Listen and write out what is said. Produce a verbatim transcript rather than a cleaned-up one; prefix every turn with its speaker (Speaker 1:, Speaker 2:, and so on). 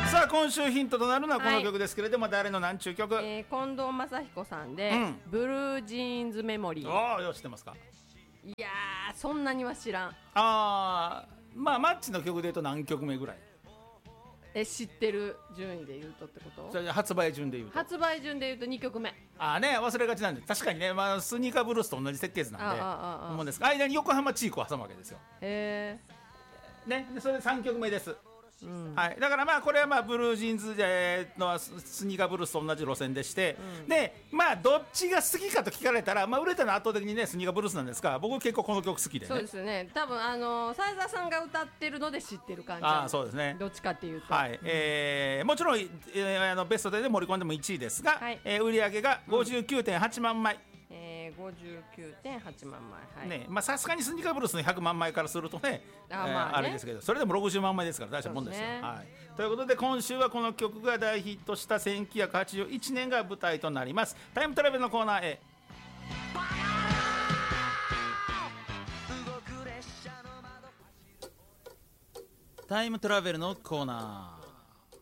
Speaker 1: さあ今週ヒントとなるのはこの曲ですけれども、はい、誰の何ちゅう曲、
Speaker 2: えー、近藤正彦さんで、うん、ブルージーンズメモリー。
Speaker 1: ああ、よう知ってますか。
Speaker 2: いやーそんなには知らん。
Speaker 1: あー、まあマッチの曲で言うと何曲目ぐらい？
Speaker 2: え、知ってる順位で言うとってこと？
Speaker 1: それ発売順で言うと
Speaker 2: 発売順で言うとにきょくめ。
Speaker 1: ああね、忘れがちなんで、確かにね、まあ、スニーカーブルースと同じ設計図なんで、ああああです間に横浜チークを挟むわけですよ。
Speaker 2: へ
Speaker 1: え、ね、でそれでさんきょくめです。うん、はい、だからまあこれはまあブルージーンズのスニーカーブルースと同じ路線でして、うん、でまあどっちが好きかと聞かれたら、まあ、売れたのは圧倒的にねスニーカーブルースなんですが、僕結構この曲好きでね。
Speaker 2: そうですね、多分あの斉沢さんが歌ってるので知ってる感じ。
Speaker 1: あ、そうですね、
Speaker 2: どっちかっていうと、
Speaker 1: はい、うん、えー、もちろん、えー、あのベストで盛り込んでもいちいですが、はい、えー、売り上げが ごじゅうきゅうてんはちまんまい、うん、
Speaker 2: えー、ごじゅうきゅうてんはちまんまい、はい、
Speaker 1: ね、まあさすがにスニーカーブルースのひゃくまんまいからするとね、あ、まあね、えー、あれですけど、それでもろくじゅうまんまいですから大したもんですよ。ね、はい、ということで今週はこの曲が大ヒットしたせんきゅうひゃくはちじゅういちねんが舞台となります。タイムトラベルのコーナーへ。タイムトラベルのコーナー、